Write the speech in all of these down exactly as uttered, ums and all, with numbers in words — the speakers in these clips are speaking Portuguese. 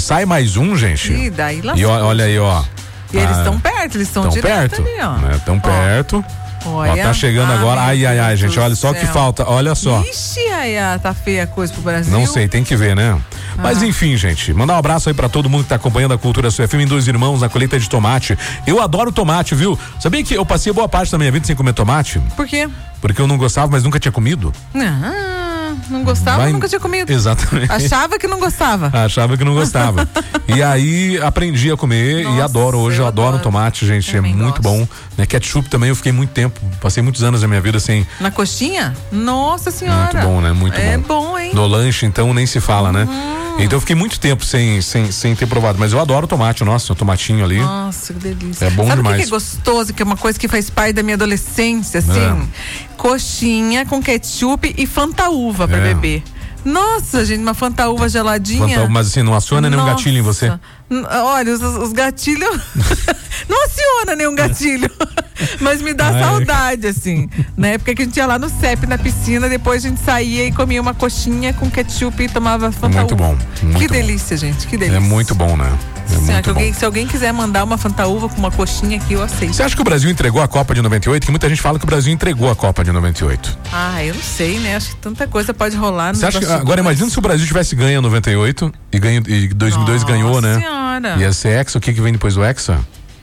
sai mais um, gente. E daí lá. E ó, olha aí, ó. E ah, eles estão perto, eles estão direto perto, ali, ó. Estão perto. Olha, ó, tá chegando ai, agora. Ai, ai, ai, gente, olha só o que falta. Olha só. Ixi, ai, ai, tá feia a coisa pro Brasil. Não sei, tem que ver, né? Ah. Mas enfim, gente, mandar um abraço aí pra todo mundo que tá acompanhando a Cultura Sul F M em Dois Irmãos, na colheita de tomate. Eu adoro tomate, viu? Sabia que eu passei boa parte da minha vida sem comer tomate? Por quê? Porque eu não gostava, mas nunca tinha comido. Ah. Não gostava, Vai... nunca tinha comido. Exatamente. Achava que não gostava. Achava que não gostava. E aí aprendi a comer. Nossa, e adoro. Hoje eu, eu adoro, adoro tomate, gente. É muito gosto. bom. Né? Ketchup também eu fiquei muito tempo. Passei muitos anos da minha vida sem. Na coxinha? Nossa senhora. Muito bom, né? Muito é bom. É bom, hein? No lanche, então, nem se fala, né? Hum. Então eu fiquei muito tempo sem, sem, sem ter provado. Mas eu adoro tomate, nossa, o tomatinho ali. Nossa, que delícia. É bom Sabe demais. Sabe o que é gostoso? Que é uma coisa que faz parte da minha adolescência, assim? É. Coxinha com ketchup e fantaúva pra é. beber. Nossa, gente, uma fantaúva geladinha. Fanta, mas assim, não aciona nenhum gatilho em você? Olha, os, os gatilhos. Não aciona nenhum gatilho. Mas me dá Ai. saudade, assim. Na época que a gente ia lá no C E P, na piscina, depois a gente saía e comia uma coxinha com ketchup e tomava fantaúva. Muito bom. Muito que bom. delícia, gente, que delícia. É muito bom, né? É Sim, muito alguém, bom. Se alguém quiser mandar uma fantaúva com uma coxinha aqui, eu aceito. Você acha que o Brasil entregou a Copa de noventa e oito? Que muita gente fala que o Brasil entregou a Copa de noventa e oito. Ah, eu não sei, né? Acho que tanta coisa pode rolar. Você acha que, agora imagina se o Brasil tivesse ganho em noventa e oito e, ganho, e dois mil e dois Nossa ganhou, né? Senhora. Ia ser Hexa, o que que vem depois do Hexa?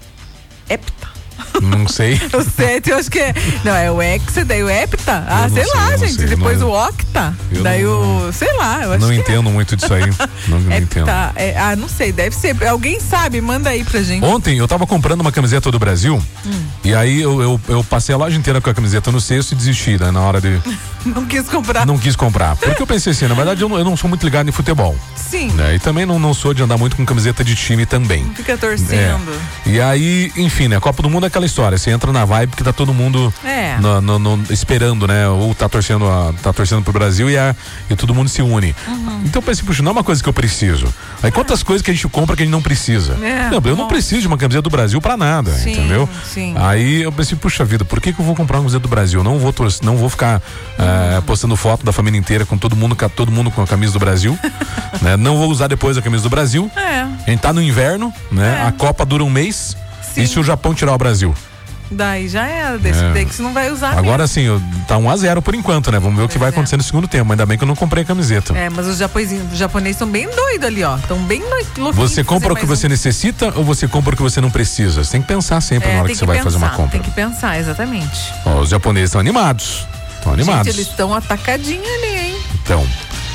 Hepta. Não sei. O sete, eu acho que é. Não, é o Hexa, daí o Hepta. Ah, sei, sei lá, gente. Sei, depois não, o Octa. Daí não, o. Sei lá, eu acho não que. Não entendo é. muito disso aí. Não, não entendo. É, ah, não sei, deve ser. Alguém sabe, manda aí pra gente. Ontem eu tava comprando uma camiseta do Brasil. Hum. E aí eu, eu, eu passei a loja inteira com a camiseta no cesto e desisti, né? Na hora de. Não quis comprar. Não quis comprar. Porque eu pensei assim, na verdade eu não, eu não sou muito ligado em futebol. Sim. Né? E também não, não sou de andar muito com camiseta de time também. Não fica torcendo. É. E aí, enfim, né? A Copa do Mundo é aquela história. Você entra na vibe que tá todo mundo é. no, no, no, esperando, né? Ou tá torcendo, a, tá torcendo pro Brasil e, a, e todo mundo se une. Uhum. Então eu pensei, puxa, não é uma coisa que eu preciso. Aí quantas é. coisas que a gente compra que a gente não precisa? É. Não, eu não preciso de uma camiseta do Brasil pra nada, sim, entendeu? Sim. Aí eu pensei, puxa vida, por que que eu vou comprar uma camiseta do Brasil? Não vou torcer, não vou ficar uhum. uh, postando foto da família inteira com todo mundo, com todo mundo com a camisa do Brasil. Né? Não vou usar depois a camisa do Brasil. É. A gente tá no inverno, né? É. A Copa dura um mês. Sim. E se o Japão tirar o Brasil? Daí já era, desse é. daí que você não vai usar. Agora mesmo. sim, tá um a zero por enquanto, né? Vamos ver pois o que vai é. acontecer no segundo tempo. Ainda bem que eu não comprei a camiseta. É, mas os japoneses, os japoneses estão bem doidos ali, ó. Estão bem louquinhos. Você compra o que você um... necessita ou você compra o que você não precisa? Você tem que pensar sempre é, na hora que, que você pensar, vai fazer uma compra. Tem que pensar, exatamente. Ó, os japoneses estão animados. Estão animados. Gente, eles estão atacadinhos ali, hein? Então.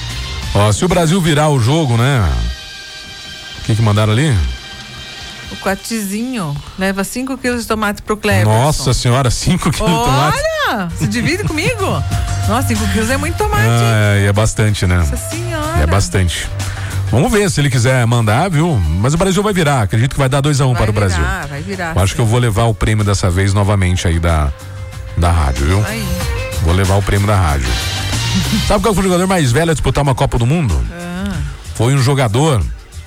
Ó, se o Brasil virar o jogo, né? O que que mandaram ali? O Quatizinho leva cinco quilos de tomate pro Cleverson. Nossa senhora, cinco quilos de tomate. Olha, se divide comigo. Nossa, cinco quilos é muito tomate. Ah, é, é bastante, né? Nossa senhora. É bastante. Vamos ver se ele quiser mandar, viu? Mas o Brasil vai virar. Acredito que vai dar dois a um para o virar, Brasil. Ah, vai virar. Eu acho que eu vou levar o prêmio dessa vez novamente aí da, da rádio, viu? Aí. Vou levar o prêmio da rádio. Sabe qual foi o jogador mais velho a disputar uma Copa do Mundo? Ah. Foi um jogador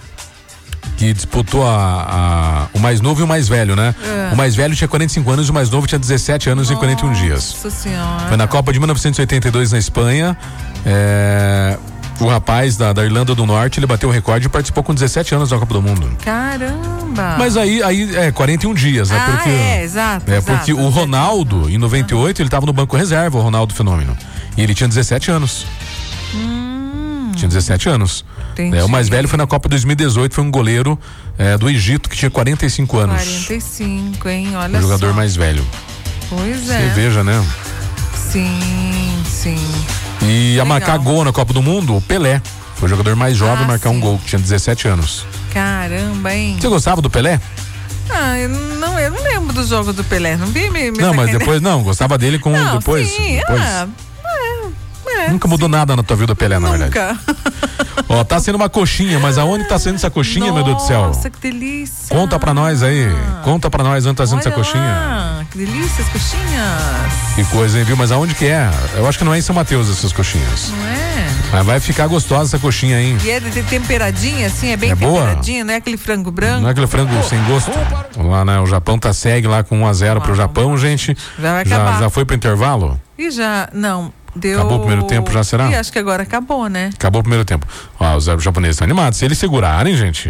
que disputou a, a, o mais novo e o mais velho, né? É. O mais velho tinha quarenta e cinco anos e o mais novo tinha dezessete anos Nossa e quarenta e um dias. Nossa senhora. Foi na Copa de mil novecentos e oitenta e dois na Espanha. É, o rapaz da, da Irlanda do Norte, ele bateu o recorde e participou com dezessete anos da Copa do Mundo. Caramba! Mas aí, aí é quarenta e um dias, né? Ah, porque, é, exato. É, exato, porque exato. O Ronaldo, em noventa e oito, ele estava no banco reserva, o Ronaldo Fenômeno. E ele tinha dezessete anos. Hum. Tinha dezessete anos. É, o mais velho foi na Copa dois mil e dezoito, foi um goleiro é, do Egito que tinha quarenta e cinco anos. quarenta e cinco, hein? Olha o jogador só. mais velho. Pois é. Você veja, né? Sim, sim. E Legal. a marcar gol na Copa do Mundo, o Pelé. Foi o jogador mais jovem ah, a marcar sim. um gol, que tinha dezessete anos. Caramba, hein? Você gostava do Pelé? Ah, eu não, eu não lembro dos jogos do Pelé. Não vi me, me Não, mas depois não, gostava dele com não, depois. Sim, depois. Ah, é, é, Nunca mudou sim. nada na tua vida, Pelé, na Nunca. verdade. Ó, tá sendo uma coxinha, mas aonde tá sendo essa coxinha, Nossa, meu Deus do céu? Nossa, que delícia. Conta pra nós aí. Conta pra nós onde tá sendo Olha essa coxinha. Lá, que delícia as coxinhas. Que coisa, hein, viu? Mas aonde que é? Eu acho que não é em São Mateus essas coxinhas. Não é? Mas vai ficar gostosa essa coxinha, hein? E é de, de temperadinha, assim, é bem é temperadinha, não é aquele frango branco. Não é aquele frango oh, sem gosto. Oh, lá, né? O Japão tá segue lá com um a zero ah, pro Japão, gente. Já vai acabar. Já, já foi pro intervalo? E já, não. Deu... Acabou o primeiro tempo, já será? E acho que agora acabou, né? Acabou o primeiro tempo. Ó, os japoneses estão animados. Se eles segurarem, gente.